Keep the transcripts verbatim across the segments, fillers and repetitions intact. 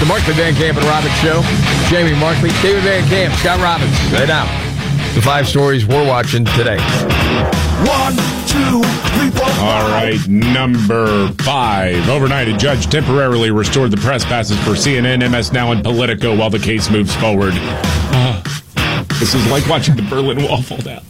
The Markley Van Camp and Robbins Show. Jamie Markley, David Van Camp, Scott Robbins. Right now, the five stories we're watching today. One, two, three, four, five. All right, number five. Overnight, a judge temporarily restored the press passes for C N N, M S Now, and Politico while the case moves forward. Uh, this is like watching the Berlin Wall fall down.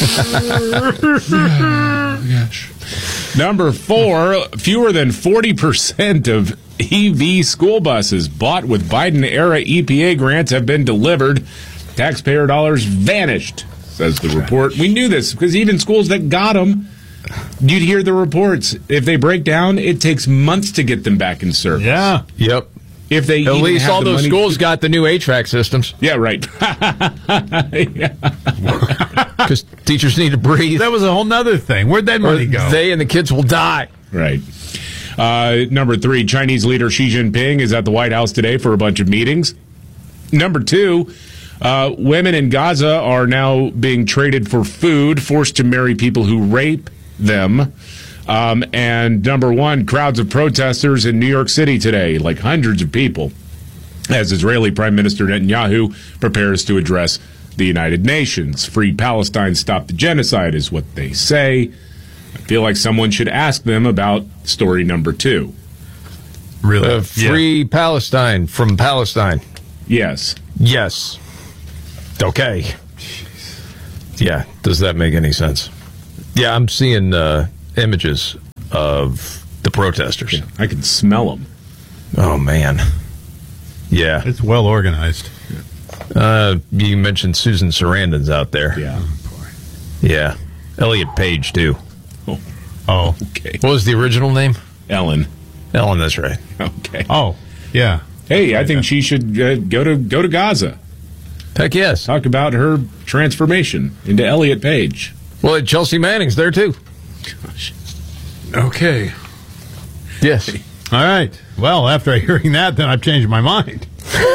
Oh, gosh. Number four, fewer than forty percent of E V school buses bought with Biden-era E P A grants have been delivered. Taxpayer dollars vanished, says the report. We knew this because even schools that got them, you'd hear the reports. If they break down, it takes months to get them back in service. Yeah. Yep. If they At even least have all the those money- schools got the new H V A C systems. Yeah, right. Yeah. Because teachers need to breathe. That was a whole nother thing. Where'd that Or money go? they and the kids will die. Right. Uh, number three, Chinese leader Xi Jinping is at the White House today for a bunch of meetings. Number two, uh, women in Gaza are now being traded for food, forced to marry people who rape them. Um, and number one, crowds of protesters in New York City today, like hundreds of people, as Israeli Prime Minister Netanyahu prepares to address the United Nations. Free Palestine, stop the genocide is what they say. I feel like someone should ask them about story number two. Really? Uh, free Yeah. Palestine from Palestine. Yes. Yes. Okay. Yeah. Does that make any sense? Yeah, I'm seeing uh, images of the protesters. Yeah, I can smell them. Oh, man. Yeah. It's well organized. Uh, you mentioned Susan Sarandon's out there. Yeah. Yeah. Elliot Page, too. Oh, Oh. okay. What was the original name? Ellen. Ellen, that's right. Okay. Oh. Yeah. Hey, I think she should uh, go to go to Gaza. Heck yes. Talk about her transformation into Elliot Page. Well, Chelsea Manning's there, too. Gosh. Okay. Yes. All right. Well, after hearing that, then I've changed my mind.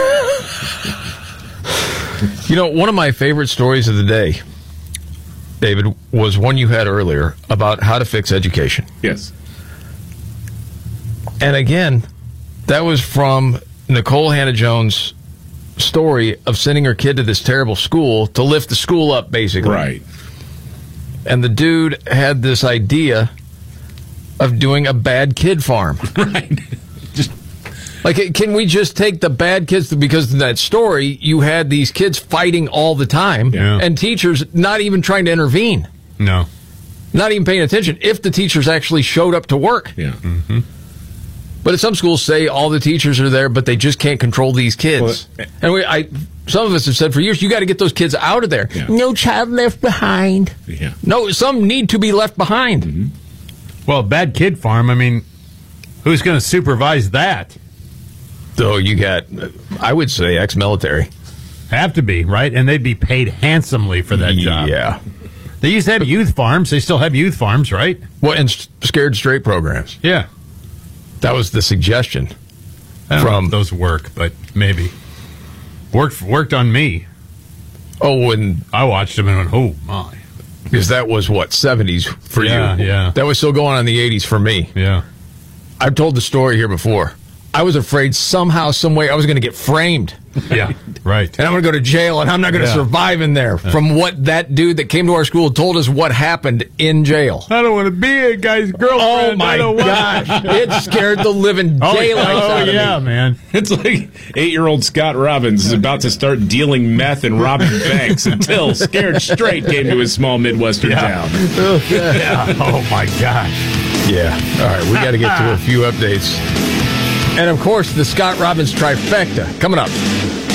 You know, one of my favorite stories of the day, David, was one you had earlier about how to fix education. Yes. And again, that was from Nicole Hannah-Jones' story of sending her kid to this terrible school to lift the school up, basically. Right. And the dude had this idea of doing a bad kid farm. Right. Just Like, can we just take the bad kids? Because in that story, you had these kids fighting all the time, Yeah. and teachers not even trying to intervene, No. not even paying attention if the teachers actually showed up to work. yeah. Mm-hmm. But at some schools say all the teachers are there, but they just can't control these kids. Well, and we, I, some of us have said for years, you got to get those kids out of there. Yeah. No child left behind. Yeah. No, some need to be left behind. Mm-hmm. Well, bad kid farm, I mean, who's going to supervise that? So you got, I would say, ex-military. Have to be, right? And they'd be paid handsomely for that job. Yeah. They used to have youth farms. They still have youth farms, right? Well, and s- scared straight programs. Yeah. That was the suggestion. I don't know From- if those work, but maybe. Worked worked on me. Oh, and I watched them and went, oh, my. because that was, what, seventies for Yeah, you? yeah. That was still going on in the eighties for me. Yeah. I've told the story here before. I was afraid somehow, some way, I was going to get framed. Yeah, right. And I'm going to go to jail, and I'm not going to Yeah. survive in there from what that dude that came to our school told us what happened in jail. I don't want to be a guy's girlfriend. Oh, my I don't want- gosh. It scared the living Oh, daylights oh, out of yeah, me. man. It's like eight-year-old Scott Robbins is about to start dealing meth and robbing banks until Scared Straight came to his small Midwestern Yeah. town. Yeah. Oh, my gosh. Yeah. All right, we got to get to a few updates. And, of course, the Scott Robbins trifecta coming up.